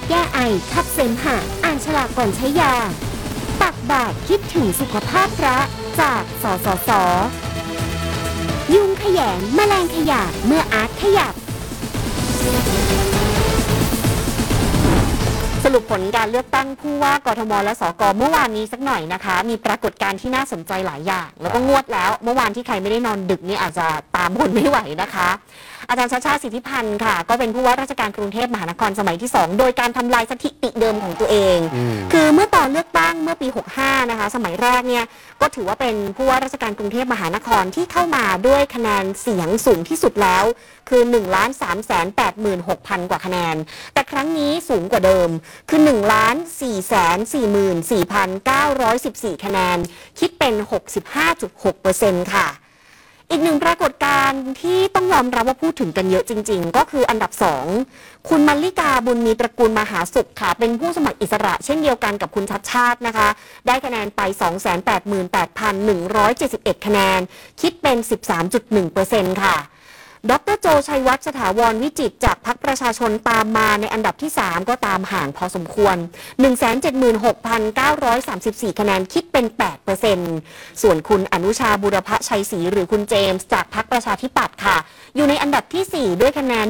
แก้ไอขับเสมหะอ่านฉลากก่อนใช้ยาตักบาตรคิดถึงสุขภาพพระจากสสส.ยุงขยงแมลงขยะเมื่ออาร์ตขยับสรุปผลการเลือกตั้งผู้ว่ากทมและสกเมื่อวานนี้สักหน่อยนะคะมีปรากฏการณ์ที่น่าสนใจหลายอย่างแล้วก็งวดแล้วเมื่อวานที่ใครไม่ได้นอนดึกนี่อาจจะตามคนไม่ไหวนะคะอาจารย์ชาติชาติสิทธิพันธ์ค่ะก็เป็นผู้ว่าราชการกรุงเทพมหานครสมัยที่2โดยการทำลายสถิติเดิมของตัวเองคือเมื่อตอนเลือกตั้งเมื่อปี65นะคะสมัยแรกเนี่ยก็ถือว่าเป็นผู้ว่าราชการกรุงเทพมหานครที่เข้ามาด้วยคะแนนเสียงสูงที่สุดแล้วคือ 1,386,000 กว่าคะแนนแต่ครั้งนี้สูงกว่าเดิมคือ 1,444,914 คะแนนคิดเป็น 65.6% ค่ะอีกหนึ่งปรากฏการณ์ที่ต้องยอมรับว่าพูดถึงกันเยอะจริงๆก็คืออันดับ2คุณมัลลิกาบุญมีตระกูลมหาสุขค่ะเป็นผู้สมัครอิสระเช่นเดียวกันกับคุณชัดชาตินะคะได้คะแนนไป 288,171 คะแนนคิดเป็น 13.1% ค่ะดร.โจชัยวัฒน์สถาวรวิจิตรจากพรรคประชาชนตามมาในอันดับที่3ก็ตามห่างพอสมควร 176,934 คะแนนคิดเป็น 8% ส่วนคุณอนุชาบุรพชัยศรีหรือคุณเจมส์จากพรรคประชาธิปัตย์ค่ะอยู่ในอันดับที่4ด้วยคะแนน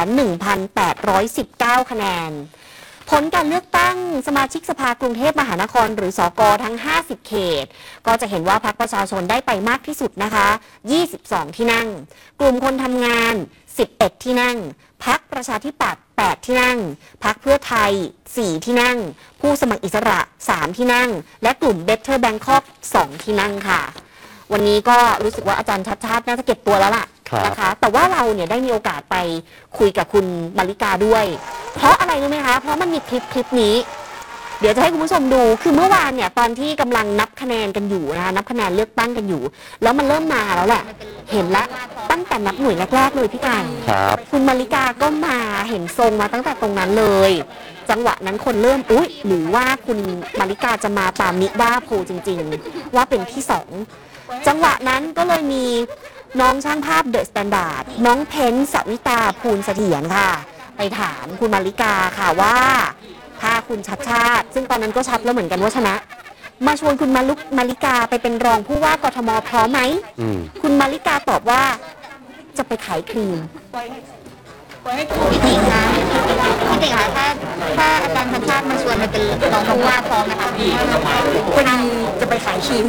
111,819 คะแนนผลการเลือกตั้งสมาชิกสภากรุงเทพมหานครหรือสกทั้ง50เขตก็จะเห็นว่าพรรคประชาชนได้ไปมากที่สุดนะคะ22ที่นั่งกลุ่มคนทำงาน11ที่นั่งพรรคประชาธิปัตย์8ที่นั่งพรรคเพื่อไทย4ที่นั่งผู้สมัครอิสระ3ที่นั่งและกลุ่ม Better Bangkok 2ที่นั่งค่ะวันนี้ก็รู้สึกว่าอาจารย์ชัดชาติน่าจะเก็บตัวแล้วล่ะนะคะแต่ว่าเราเนี่ยได้มีโอกาสไปคุยกับคุณมัลลิกาด้วยเพราะอะไรรู้ไหมคะเพราะมันมีคลิปนี้เดี๋ยวจะให้คุณผู้ชมดูคือเมื่อวานเนี่ยตอนที่กำลังนับคะแนนกันอยู่นะคะนับคะแนนเลือกตั้งกันอยู่แล้วมันเริ่มมาแล้วแหละเห็นแล้วตั้งแต่นับหน่วยแรกๆเลยพี่การคุณมัลลิกาก็มาเห็นทรงมาตั้งแต่ตรงนั้นเลยจังหวะนั้นคนเริ่มอุ๊ยหรือว่าคุณมัลลิกาจะมาตามนิด้าโพลจริงๆว่าเป็นที่2จังหวะนั้นก็เลยมีน้องช่างภาพเดอะสแตนดาร์ดน้องเพ้นสวิตาภูลเสถียรค่ะไปถามคุณมัลลิกาค่ะว่าถ้าคุณชัดชาติซึ่งตอนนั้นก็ชัดแล้วเหมือนกันว่าชนะมาชวนคุณมัลลิกาไปเป็นรองผู้ว่ากทมพร้อมไหมคุณมัลลิกาตอบว่าจะไปขายครีมพี่ติ๋งคะพี่ติ๋งคะถ้าอาจารย์ชัดชาติมาชวนมาเป็นรองผู้ว่าพร้อมนะคะพอดีจะไปขายครีม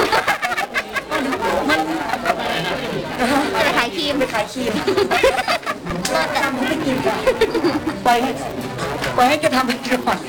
มันไปขายครีมก็จะทำให้กินค่ะไปให้จะทำให้ก่อน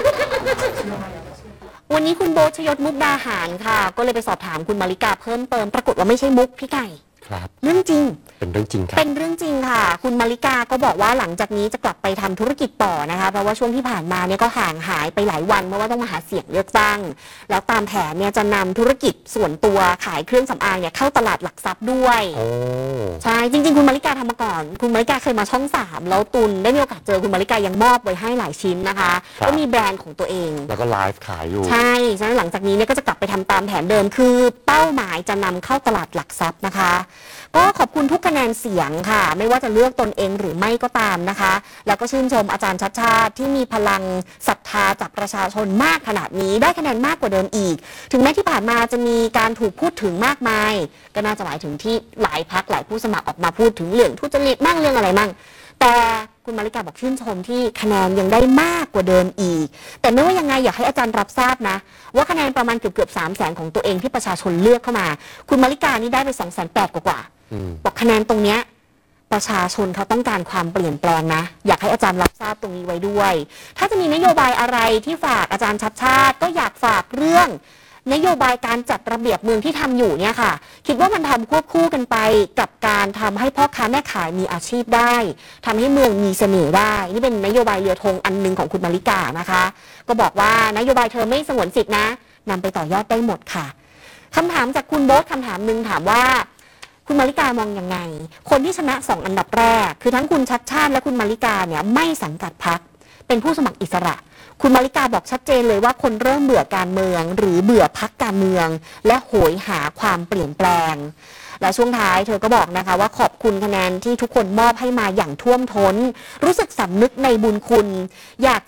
วันนี้คุณโบ๊ทชยศมุกดาหารค่ะก็เลยไปสอบถามคุณมัลลิกาเพิ่มเติมปรากฏว่าไม่ใช่มุกพี่ไก่ครับเรื่องจริงเป็นเรื่องจริงครับเป็นเรื่องจริงค่ะคุณมัลลิกาก็บอกว่าหลังจากนี้จะกลับไปทำธุรกิจต่อนะคะเพราะว่าช่วงที่ผ่านมาเนี่ยก็ห่างหายไปหลายวันเพราะว่าต้องมาหาเสียงเลือกตั้งแล้วตามแผนเนี่ยจะนำธุรกิจส่วนตัวขายเครื่องสำอางเนี่ยเข้าตลาดหลักทรัพย์ด้วยใช่จริงๆคุณมัลลิกาทำมาก่อนคุณมัลลิกาเคยมาช่อง3แล้วตุลได้มีโอกาสเจอคุณมัลลิกายังมอบไว้ให้หลายชิ้นนะคะก็มีแบรนด์ของตัวเองแล้วก็ไลฟ์ขายอยู่ใช่ฉะนั้นหลังจากนี้เนี่ยก็จะกลับไปทำตามแผนเดิมคือเป้าหมายจะนำเข้าตลาดหลักทรัพย์นะคะก็ขอบคุณทุกคะแนนเสียงค่ะไม่ว่าจะเลือกตนเองหรือไม่ก็ตามนะคะแล้วก็ชื่นชมอาจารย์ชัดชาติที่มีพลังศรัทธาจากประชาชนมากขนาดนี้ได้คะแนนมากกว่าเดิมอีกถึงแม้ที่ผ่านมาจะมีการถูกพูดถึงมากมายก็น่าจะหมายถึงที่หลายพรรคหลายผู้สมัครออกมาพูดถึงเรื่องทุจริตมั่งเรื่องอะไรมั่งแต่คุณมัลลิกาบอกชื่นชมที่คะแนนยังได้มากกว่าเดิมอีกแต่ไม่ว่ายังไงอยากให้อาจารย์รับทราบนะว่าคะแนนประมาณเกือบ300,000ของตัวเองที่ประชาชนเลือกเข้ามาคุณมัลลิกานี่ได้ไป280,000กว่าบอกคะแนนตรงเนี้ยประชาชนเขาต้องการความเปลี่ยนแปลงนะอยากให้อาจารย์รับทราบตรงนี้ไว้ด้วยถ้าจะมีนโยบายอะไรที่ฝากอาจารย์ชัดชาติก็อยากฝากเรื่องนโยบายการจัดระเบียบเมืองที่ทำอยู่เนี่ยค่ะคิดว่ามันทำควบคู่กันไปกับการทำให้พ่อค้าแม่ขายมีอาชีพได้ทำให้เมืองมีเสน่ห์ได้นี่เป็นนโยบายเรือธงอันนึงของคุณมัลลิกานะคะก็บอกว่านโยบายเธอไม่สงวนสิทธินะนำไปต่อยอดได้หมดค่ะคำถามจากคุณโบ๊ทคำถามนึงถามว่าคุณมัลลิกามองยังไงคนที่ชนะ2อันดับแรกคือทั้งคุณชัดชาติและคุณมัลลิกาเนี่ยไม่สังกัดพรรคเป็นผู้สมัครอิสระคุณมัลลิกาบอกชัดเจนเลยว่าคนเริ่มเบื่อการเมืองหรือเบื่อพรรคการเมืองและโหยหาความเปลี่ยนแปลงและช่วงท้ายเธอก็บอกนะคะว่าขอบคุณคะแนนที่ทุกคนมอบให้มาอย่างท่วมท้นรู้สึกสำนึกในบุญคุณอยาก